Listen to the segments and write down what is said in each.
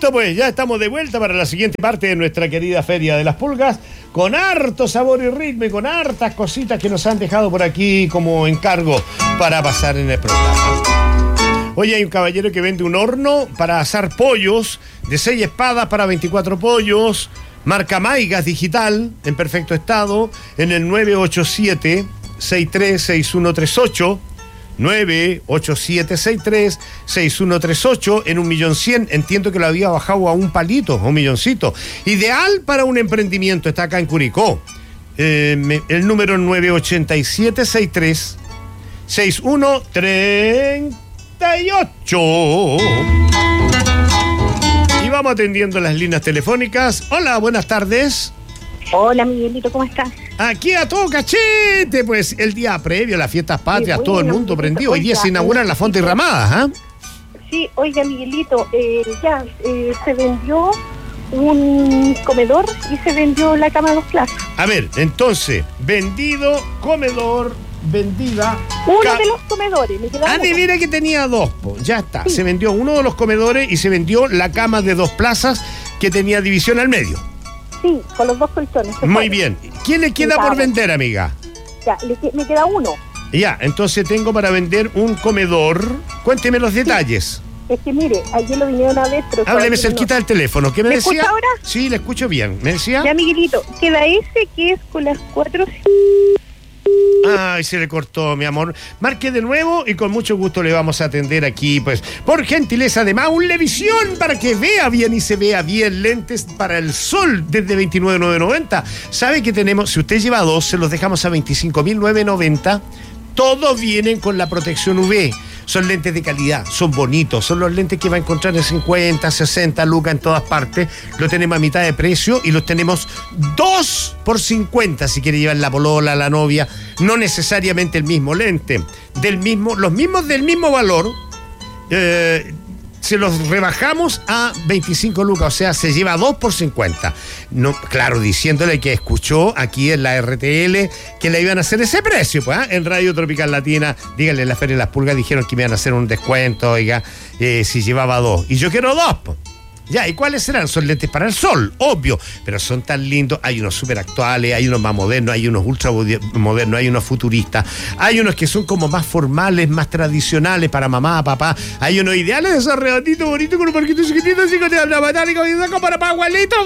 Listo, pues ya estamos de vuelta para la siguiente parte de nuestra querida Feria de las Pulgas, con harto sabor y ritmo y con hartas cositas que nos han dejado por aquí como encargo para pasar en el programa. Hoy hay un caballero que vende un horno para asar pollos de 6 espadas para 24 pollos, marca Maigas Digital, en perfecto estado, en el 987-636138. 987-636138 en 1.100.000. Entiendo que lo había bajado a un palito, a 1 milloncito. Ideal para un emprendimiento, está acá en Curicó. El número 987-636138. Y vamos atendiendo las líneas telefónicas. Hola, buenas tardes. Hola, Miguelito, ¿cómo estás? Aquí a todo cachete, pues el día previo a las fiestas patrias, todo el mundo prendido. Hoy día se inauguran las fontes ramadas, ¿ah? Sí, oiga, Miguelito, se vendió un comedor y se vendió la cama de 2 plazas. A ver, entonces, vendido, comedor, vendida... Uno de los comedores, me quedaba uno. Mira que tenía 2, ya está. Sí. Se vendió uno de los comedores y se vendió la cama de 2 plazas que tenía división al medio. Sí, con los 2 colchones. Muy bien. ¿Quién le queda por vender, amiga? Ya, me queda uno. Ya, entonces tengo para vender un comedor. Cuénteme los detalles. Es que mire, ayer lo vinieron a ver, pero... Hábleme cerquita del teléfono. ¿Qué me decía? ¿Me escucha ahora? Sí, le escucho bien. ¿Me decía? Ya, Miguelito, queda ese que es con las 4... Ay, se le cortó, mi amor. Marque de nuevo y con mucho gusto le vamos a atender aquí, pues, por gentileza de Maulevisión, para que vea bien y se vea bien. Lentes para el sol desde 29.990. ¿Sabe que tenemos? Si usted lleva 2, se los dejamos a 25.990. Todos vienen con la protección UV. Son lentes de calidad, son bonitos, son los lentes que va a encontrar en 50, 60 lucas en todas partes. Lo tenemos a mitad de precio y los tenemos 2 por 50 si quiere llevar la polola, la novia. No necesariamente el mismo lente, los mismos del mismo valor. Se los rebajamos a 25 lucas, o sea, se lleva 2 por 50. No, claro, diciéndole que escuchó aquí en la RTL que le iban a hacer ese precio, pues, ¿eh? En Radio Tropical Latina, díganle, en la Feria de las Pulgas dijeron que me iban a hacer un descuento, oiga, si llevaba 2. Y yo quiero 2, pues. Ya, ¿y cuáles serán? Son lentes para el sol, obvio, pero son tan lindos. Hay unos súper actuales, hay unos más modernos, hay unos ultra modernos, hay unos futuristas, hay unos que son como más formales, más tradicionales para mamá, papá, hay unos ideales de esos redonditos bonitos con un parquito chiquitito así con la metálica y saco para pagualitos,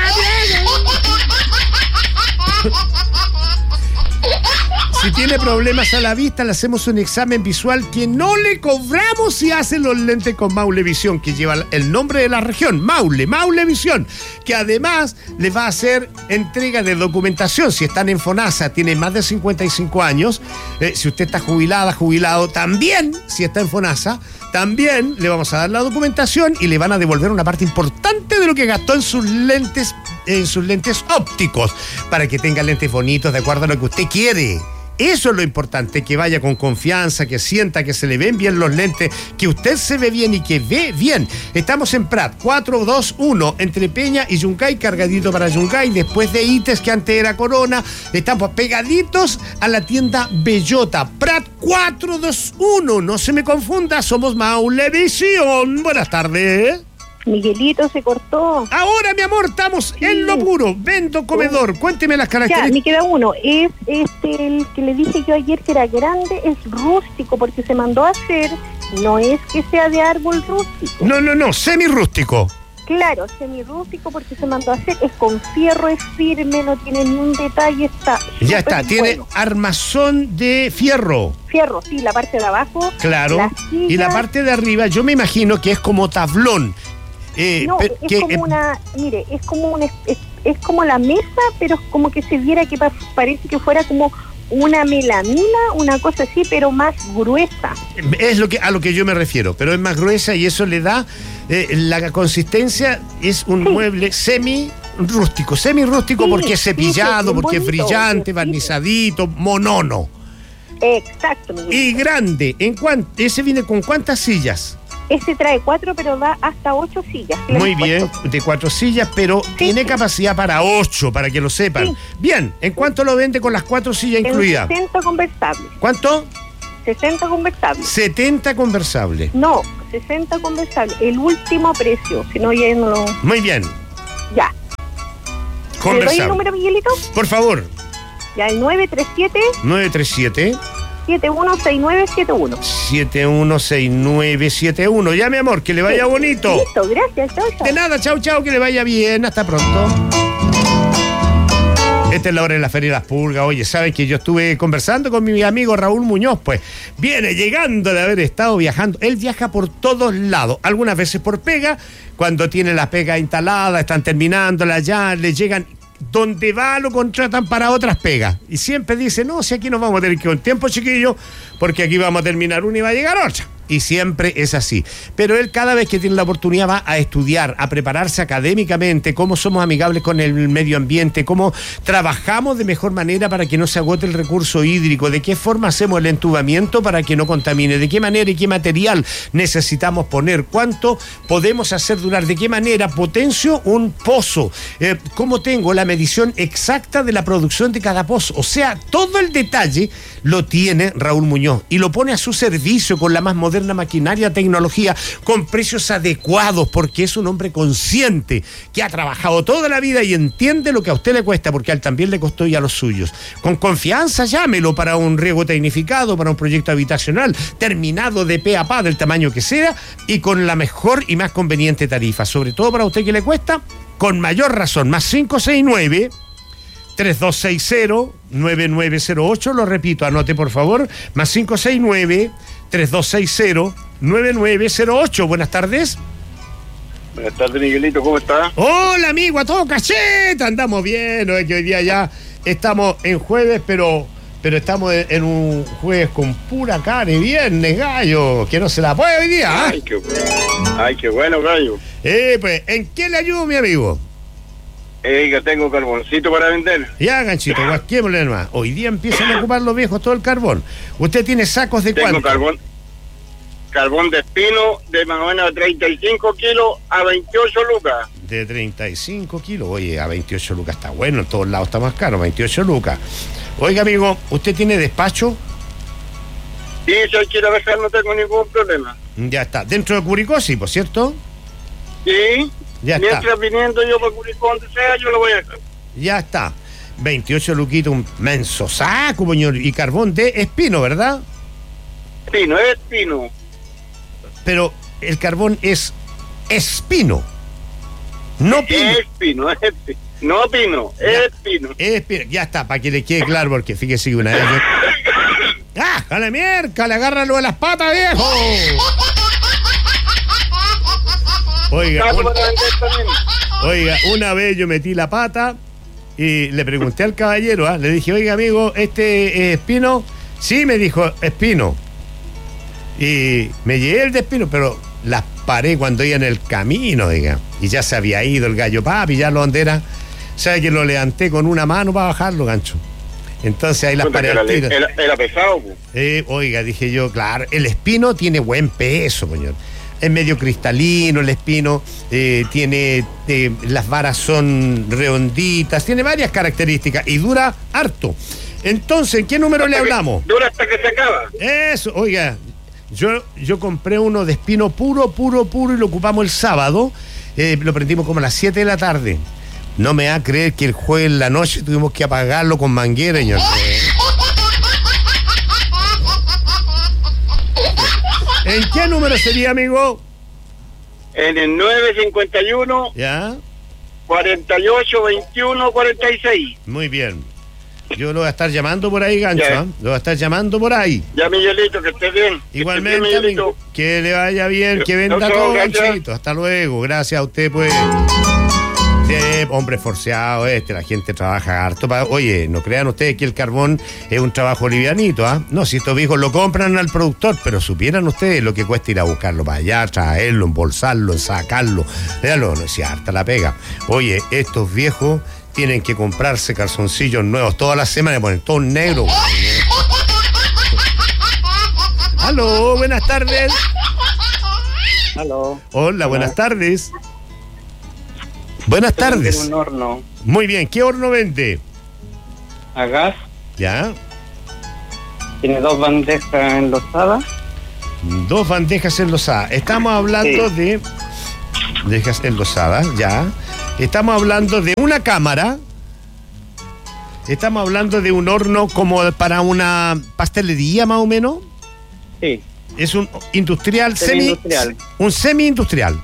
Si tiene problemas a la vista, le hacemos un examen visual que no le cobramos si hace los lentes con Maulevisión, que lleva el nombre de la región, Maulevisión, que además les va a hacer entrega de documentación. Si están en FONASA, tiene más de 55 años, si usted está jubilado, también, si está en FONASA, también le vamos a dar la documentación y le van a devolver una parte importante de lo que gastó en sus lentes ópticos, para que tenga lentes bonitos de acuerdo a lo que usted quiere. Eso es lo importante, que vaya con confianza, que sienta que se le ven bien los lentes, que usted se ve bien y que ve bien. Estamos en Prat 421, entre Peña y Yungay, cargadito para Yungay, después de ITES, que antes era Corona. Estamos pegaditos a la tienda Bellota. Prat 421, no se me confunda, somos Maulevisión. Buenas tardes. Miguelito, se cortó. Ahora, mi amor, estamos en lo puro. Vendo comedor. Cuénteme las características. Ya, me queda uno. Es el que le dije yo ayer que era grande, es rústico, porque se mandó a hacer. No es que sea de árbol rústico. No, semirrústico. Claro, semirrústico porque se mandó a hacer. Es con fierro, es firme, no tiene ni un detalle, está. Ya está, tiene armazón de fierro. Fierro, sí, la parte de abajo. Claro. Y la parte de arriba, yo me imagino que es como tablón. No, es como es como la mesa, pero es como que se viera que parece que fuera como una melamina, una cosa así, pero más gruesa. Es a lo que yo me refiero, pero es más gruesa y eso le da la consistencia. Es un mueble semirrústico sí, porque es cepillado, porque es brillante, barnizadito, monono. Exacto. Y grande. ¿Ese viene con cuántas sillas? Ese trae 4, pero va hasta 8 sillas. Muy bien, de 4 sillas, pero tiene capacidad para 8, para que lo sepan. Sí. Bien, ¿en cuánto lo vende con las 4 sillas incluidas? 60 conversables. ¿Cuánto? 60 conversables. 70 conversables. No, 60 conversables. El último precio. Si no, ya no lo... Muy bien. Ya. ¿Le doy el número, Miguelito? Por favor. Ya, el 937... 937... 716971. 716971. Ya, mi amor, que le vaya bonito. Listo, gracias. Chao, chao. De nada, chau, chau, que le vaya bien. Hasta pronto. Esta es la hora de la Feria de las Pulgas. Oye, ¿saben que yo estuve conversando con mi amigo Raúl Muñoz? Pues viene llegando de haber estado viajando. Él viaja por todos lados, algunas veces por pega, cuando tiene la pega instalada, están terminándola ya, le llegan, donde va lo contratan para otras pegas. Y siempre dice, no, si aquí nos vamos a tener que ir con tiempo, chiquillo, porque aquí vamos a terminar una y va a llegar otra. Y siempre es así. Pero él cada vez que tiene la oportunidad va a estudiar, a prepararse académicamente, cómo somos amigables con el medio ambiente, cómo trabajamos de mejor manera para que no se agote el recurso hídrico, de qué forma hacemos el entubamiento para que no contamine, de qué manera y qué material necesitamos poner, cuánto podemos hacer durar, de qué manera potencio un pozo, cómo tengo la medición exacta de la producción de cada pozo. O sea, todo el detalle lo tiene Raúl Muñoz y lo pone a su servicio con la más moderna maquinaria, tecnología, con precios adecuados, porque es un hombre consciente que ha trabajado toda la vida y entiende lo que a usted le cuesta, porque a él también le costó y a los suyos. Con confianza llámelo para un riego tecnificado, para un proyecto habitacional terminado de pe a pa, del tamaño que sea, y con la mejor y más conveniente tarifa, sobre todo para usted que le cuesta, con mayor razón. Más 569 3260-9908, lo repito, anote por favor, más 569-3260-9908. Buenas tardes. Buenas tardes, Miguelito, ¿cómo estás? Hola, amigo, a todo cacheta, andamos bien, no es que hoy día ya estamos en jueves, pero estamos en un jueves con pura carne, viernes, gallo, que no se la puede hoy día. Ay, qué bueno, gallo. Pues, ¿en qué le ayudo, mi amigo? Que tengo carboncito para vender. Ya, ganchito, guasquémosle nomás. Hoy día empiezan a ocupar los viejos todo el carbón. ¿Usted tiene sacos de cuánto? Tengo carbón de espino de más o menos 35 kilos a 28 lucas. De 35 kilos, oye, a 28 lucas está bueno, en todos lados está más caro, 28 lucas. Oiga, amigo, ¿usted tiene despacho? Sí, si hoy quiero dejar no tengo ningún problema. Ya está, dentro de Curicó, sí, ¿por cierto? Sí. Ya mientras está. Viniendo yo por Curicó, donde sea, yo lo voy a dejar. Ya está. 28 luquitos, un menso saco, señor. Y carbón de espino, ¿verdad? Espino, es espino. Pero el carbón es espino. No pino. Es espino, es espino. No pino, es espino. Es espino. Ya está, para que le quede claro, porque fíjese que una vez yo... ¡Ah! ¡A la mierda! ¡Le agárralo de las patas, viejo! Oiga, una vez yo metí la pata y le pregunté al caballero, le dije, oiga, amigo, ¿este es espino? Sí, me dijo, espino. Y me llevé el de espino, pero las paré cuando iba en el camino, oiga, y ya se había ido el gallo para pillarlo donde era. O sea, que lo levanté con una mano para bajarlo, gancho. Entonces ahí las paré al tiro. Era pesado, pues. Oiga, dije yo, claro, el espino tiene buen peso, señor. Es medio cristalino el espino, tiene las varas son redonditas, tiene varias características y dura harto. Entonces, ¿en qué número le hablamos? Dura hasta que se acaba. Eso, oiga, yo compré uno de espino puro y lo ocupamos el sábado, lo prendimos como a las 7 de la tarde. No me va a creer que el jueves en la noche tuvimos que apagarlo con manguera, señor. ¿En qué número sería, amigo? En el 951. ¿Ya? 48, 21, 46. Muy bien. Yo lo voy a estar llamando por ahí, gancho, ¿eh? Lo voy a estar llamando por ahí. Ya, Miguelito, que esté bien. Igualmente, bien, amigo. Que le vaya bien, que venda todo, ganchito. Hasta luego. Gracias a usted, pues. Sí, hombre forceado la gente trabaja harto. Oye, no crean ustedes que el carbón es un trabajo livianito, ¿ah? No, si estos viejos lo compran al productor, pero supieran ustedes lo que cuesta ir a buscarlo para allá, traerlo, embolsarlo, sacarlo. Véalo, no es harta la pega. Oye, estos viejos tienen que comprarse calzoncillos nuevos todas las semanas y ponen todo negro. Aló, buenas tardes. Aló. Hola, buenas tardes. Buenas tardes. Un horno Muy bien, ¿qué horno vende? a gas, ¿Ya? tiene 2 bandejas enlosadas. 2 bandejas enlosadas. Estamos hablando de bandejas enlosadas, ya. Estamos hablando de una cámara. Estamos hablando de un horno como para una pastelería, más o menos. Sí. Es un industrial, Semi-industrial. un semi-industrial.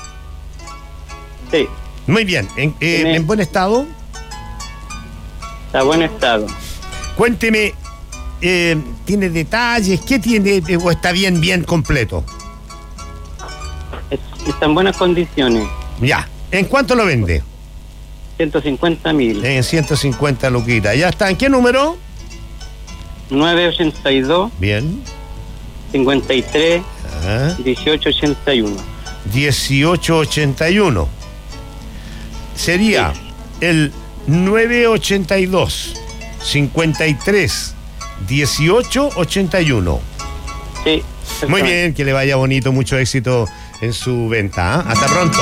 Sí. Muy bien. ¿En buen estado? Está en buen estado. Cuénteme, ¿tiene detalles? ¿Qué tiene? ¿O está bien completo? Está en buenas condiciones. Ya. ¿En cuánto lo vende? 150.000. En 150 luquitas. ¿Ya está? ¿En qué número? 982. Bien. 53. Ah. 1881. 1881. Sería el 982 53 1881. Sí. Muy bien, que le vaya bonito, mucho éxito en su venta. Hasta pronto.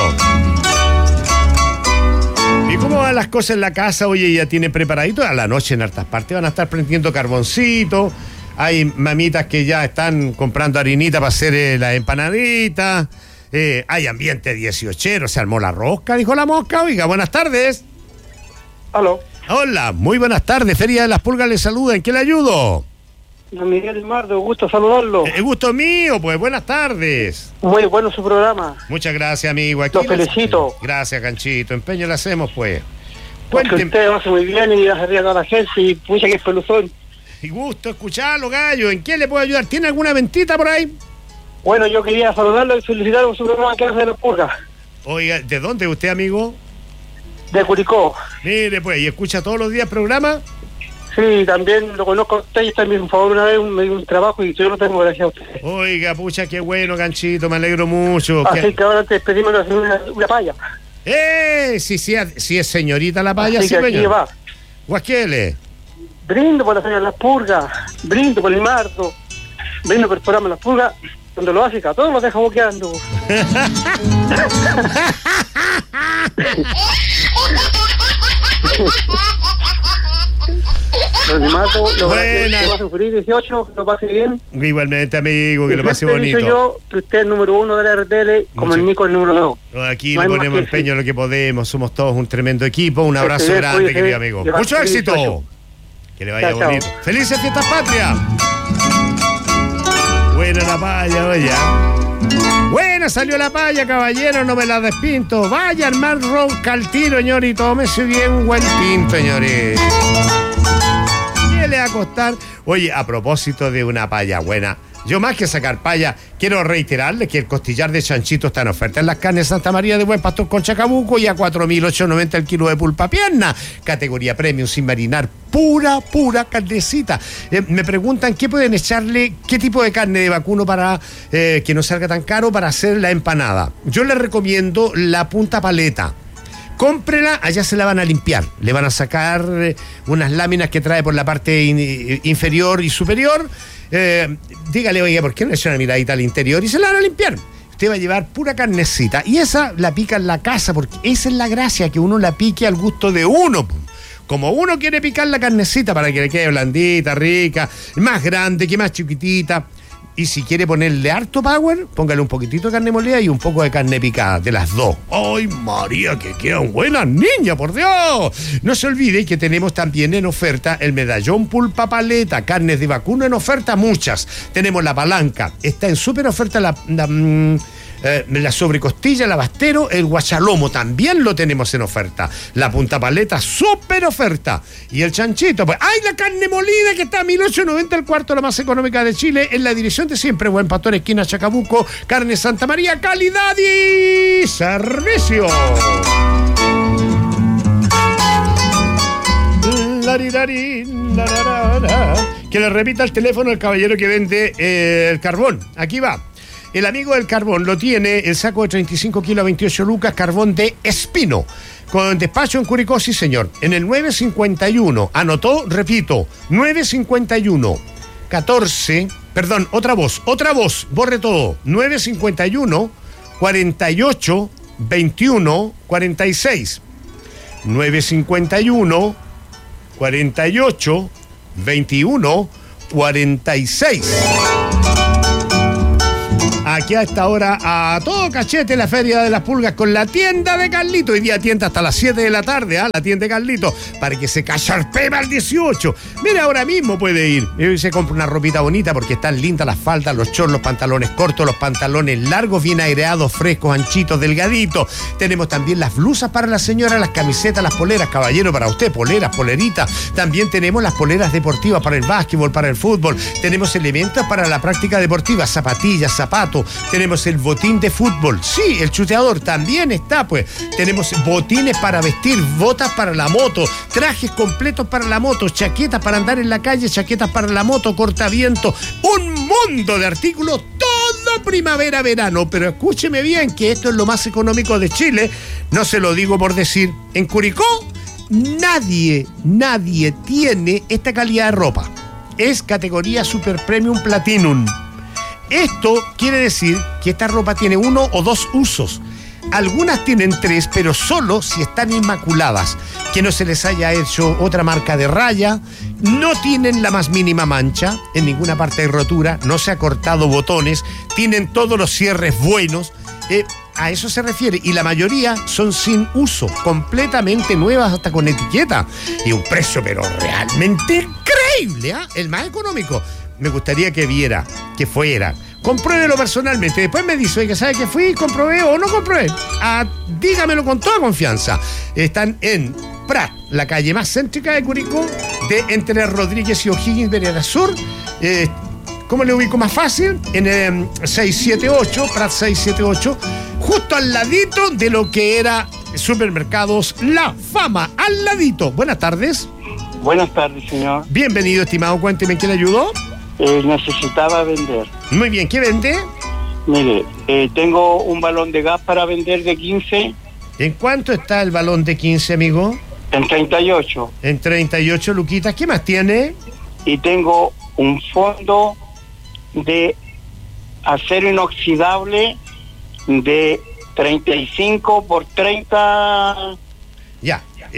¿Y cómo van las cosas en la casa? Oye, ya tiene preparadito. A la noche en hartas partes van a estar prendiendo carboncito. Hay mamitas que ya están comprando harinita para hacer la empanadita. Hay ambiente 18ero, se armó la rosca, dijo la mosca. Oiga, buenas tardes. Aló. Hola, muy buenas tardes. Feria de las Pulgas le saluda. ¿En qué le ayudo? Don Miguel Mardo, gusto saludarlo. Gusto mío, pues buenas tardes. Muy bueno su programa. Muchas gracias, amigo. Aquí Lo felicito. Gracias, Canchito. Empeño le hacemos, pues. Porque usted lo hace muy bien y hace bien a toda la gente y pucha que es peluzón. Y gusto escucharlo, gallo. ¿En qué le puedo ayudar? ¿Tiene alguna ventita por ahí? Bueno, yo quería saludarlo y felicitarlo por su programa que hace de la purga. Oiga, ¿de dónde usted, amigo? De Curicó. Mire, pues, ¿y escucha todos los días programa? Sí, también lo conozco a usted y también, por favor, una vez me dio un trabajo y yo lo tengo gracias a usted. Oiga, pucha, qué bueno, Ganchito, me alegro mucho. Así que ahora te pedimos una paya. Sí es señorita la paya, así sí, que aquí va. Guasquele. Brindo por la señora Las Purgas, brindo por el Mardo, brindo por el programa Las Purgas, donde lo hace que a todos los deja boqueando. Buena. Que pase un feliz 18, que lo pase bien. Igualmente, amigo, que lo pase bonito. Yo que usted es el número 1 de la RTL, como el Nico el número 2. Aquí le ponemos empeño en lo que podemos, somos todos un tremendo equipo. Un abrazo grande, querido amigo. Mucho éxito. Que le vaya bonito. ¡Felices fiestas patrias! Buena la paya, oye. Buena salió la paya, caballero, no me la despinto. Vaya armar ronca al tiro, señor, y tómese bien buen tinto, señores. ¿Qué le va a costar? Oye, a propósito de una paya buena, yo más que sacar paya, quiero reiterarles que el costillar de chanchito está en oferta en las carnes Santa María de Buen Pastor con Chacabuco y a 4.890 el kilo de pulpa pierna. Categoría premium sin marinar, pura carnecita. Me preguntan qué pueden echarle, qué tipo de carne de vacuno para que no salga tan caro para hacer la empanada. Yo les recomiendo la punta paleta. Cómprela, allá se la van a limpiar. Le van a sacar unas láminas que trae por la parte inferior y superior. Dígale, oiga, ¿por qué no le echa una miradita al interior? Y se la van a limpiar. Usted va a llevar pura carnecita. Y esa la pica en la casa, porque esa es la gracia, que uno la pique al gusto de uno. Como uno quiere picar la carnecita para que le quede blandita, rica, más grande, que más chiquitita. Y si quiere ponerle harto power, póngale un poquitito de carne molida y un poco de carne picada, de las dos. ¡Ay, María, que quedan buenas niñas, por Dios! No se olvide que tenemos también en oferta el medallón pulpa paleta, carnes de vacuno en oferta, muchas. Tenemos la palanca, está en súper oferta la sobrecostilla, el abastero, el guachalomo también lo tenemos en oferta. La punta paleta, súper oferta. Y el chanchito, pues, ¡ay, la carne molida que está a 1.890 el cuarto, la más económica de Chile! En la dirección de siempre, Buen Pastor, esquina Chacabuco, carne Santa María, calidad y servicio. Que le repita el teléfono el caballero que vende el carbón. Aquí va. El amigo del carbón lo tiene, el saco de 35 kilos a 28 lucas, carbón de Espino. Con despacho en Curicó, sí señor. En el 951, anotó, repito, 951, 14, perdón, otra voz, borre todo. 951, 48, 21, 46. 951, 48, 21, 46. Aquí a esta hora, a todo cachete, la Feria de las Pulgas con la tienda de Carlito. Hoy día tienda hasta las 7 de la tarde, la tienda de Carlito, para que se cacharpema el 18. Mire, ahora mismo puede ir. Y hoy se compra una ropita bonita porque están lindas las faldas, los shorts, los pantalones cortos, los pantalones largos, bien aireados, frescos, anchitos, delgaditos. Tenemos también las blusas para la señora, las camisetas, las poleras, caballero, para usted, poleras, poleritas. También tenemos las poleras deportivas para el básquetbol, para el fútbol. Tenemos elementos para la práctica deportiva, zapatillas, zapatos. Tenemos el botín de fútbol, sí, el chuteador también está, pues. Tenemos botines para vestir, botas para la moto, trajes completos para la moto, chaquetas para andar en la calle, chaquetas para la moto, cortaviento, un mundo de artículos, todo primavera-verano. Pero escúcheme bien, que esto es lo más económico de Chile, no se lo digo por decir. En Curicó, nadie tiene esta calidad de ropa. Es categoría Super Premium Platinum. Esto quiere decir que esta ropa tiene 1 o 2 usos. Algunas tienen 3, pero solo si están inmaculadas, que no se les haya hecho otra marca de raya, no tienen la más mínima mancha, en ninguna parte hay rotura, no se ha cortado botones, tienen todos los cierres buenos. A eso se refiere, y la mayoría son sin uso, completamente nuevas, hasta con etiqueta, y un precio pero realmente increíble, el más económico. Me gustaría que viera, que fuera, compruébelo personalmente, después me dice, oiga, ¿sabe que fui, comprobé o no comprobé? Dígamelo con toda confianza. Están en Prat, la calle más céntrica de Curicó, entre Rodríguez y O'Higgins, vereda sur. ¿Cómo le ubico más fácil? En el 678, Prat 678, justo al ladito de lo que era Supermercados La Fama, al ladito. Buenas tardes. Buenas tardes, señor. Bienvenido, estimado. Cuénteme, ¿quién le ayudó? Necesitaba vender. Muy bien, ¿qué vende? Mire, tengo un balón de gas para vender de 15. ¿En cuánto está el balón de 15, amigo? En 38. En 38 luquitas. ¿Qué más tiene? Y tengo un fondo de acero inoxidable de 35 por 30. Ya,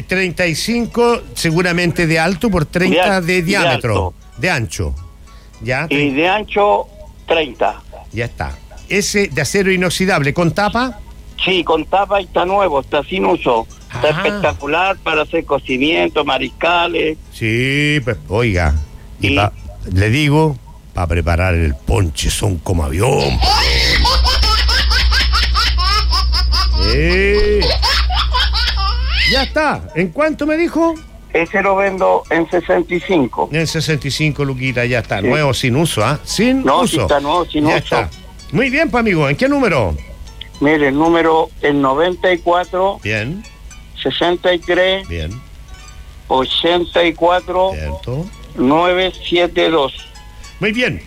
35 seguramente de alto por 30 de diámetro, de ancho. Ya. Y de ancho 30. Ya está. Ese de acero inoxidable, ¿con tapa? Sí, con tapa, y está nuevo, está sin uso. Está espectacular para hacer cocimiento, mariscales. Sí, pues, oiga. Y le digo, para preparar el ponche son como avión. Ya está. ¿En cuánto me dijo? Ese lo vendo en 65. En 65 luquitas, ya está. Sí. Nuevo, sin uso, Sin uso. No, sí está nuevo, sin uso. Está. Muy bien, pues, amigo. ¿En qué número? Mire, el número es 94. Bien. 63. Bien. 84. Cierto. 972. Muy bien.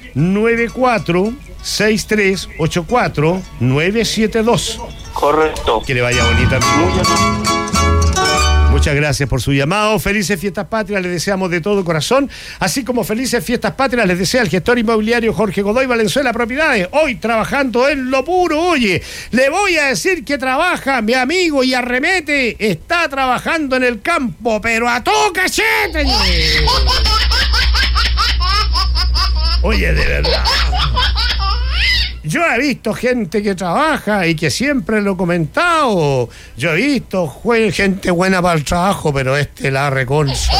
94-6384-972. Correcto. Que le vaya bonita, amigo. Muchas gracias por su llamado. Felices Fiestas Patrias, les deseamos de todo corazón. Así como felices Fiestas Patrias les desea el gestor inmobiliario Jorge Godoy Valenzuela Propiedades. Hoy trabajando en lo puro. Oye, le voy a decir que trabaja mi amigo y arremete. Está trabajando en el campo, pero a todo cachete. Oye, de verdad. Yo he visto gente que trabaja y que siempre lo he comentado. Yo he visto gente buena para el trabajo, pero la reconcha.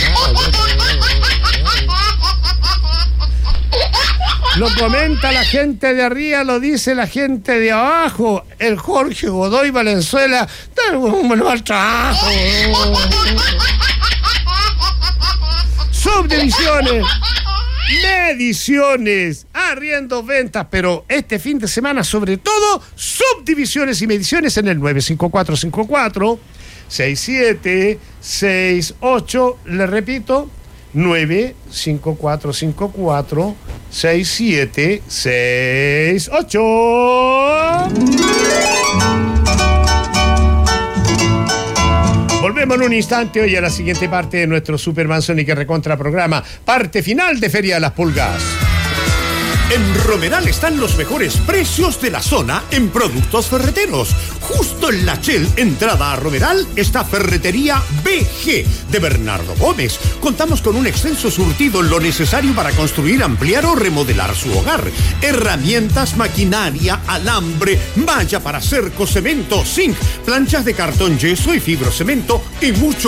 Lo comenta la gente de arriba, lo dice la gente de abajo. El Jorge Godoy Valenzuela está un buen trabajo. Subdivisiones, mediciones, arriendos, ventas, pero este fin de semana sobre todo subdivisiones y mediciones en el 95454-6768, le repito, 95454-6768. Volvemos en un instante hoy a la siguiente parte de nuestro Supermanson y que recontra programa, parte final de Feria de las Pulgas. En Romeral están los mejores precios de la zona en productos ferreteros. justo en la Shell, entrada a Romeral, está Ferretería BG de Bernardo Gómez. Contamos con un extenso surtido en lo necesario para construir, ampliar o remodelar su hogar. Herramientas, maquinaria, alambre, malla para cerco, cemento, zinc, planchas de cartón, yeso y fibrocemento y mucho